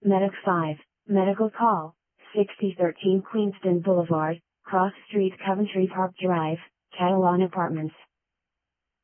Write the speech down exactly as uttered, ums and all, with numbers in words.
Medic five, Medical Call, sixty thirteen Queenston Boulevard, Cross Street Coventry Park Drive, Catalan Apartments.